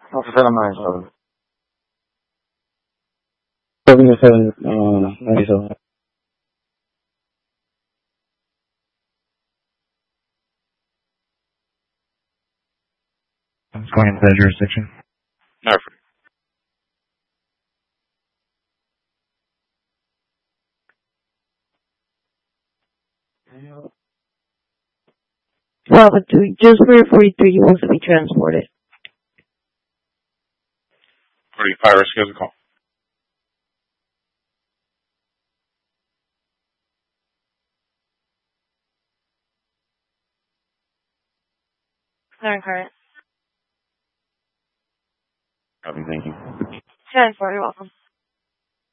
Officer naman, so. Sabi niya sa, nandito. I'm just going into that jurisdiction. Norfolk. Well, but just where 43 wants to be transported. 45 rescues a call. Current. Copy, thank you. 10-4, you're welcome.